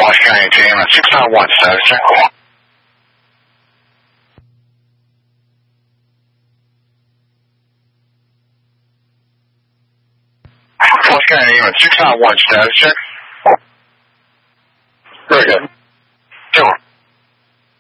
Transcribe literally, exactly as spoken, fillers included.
County team at six nine one status check. Force County team at six nine one status check. Very good.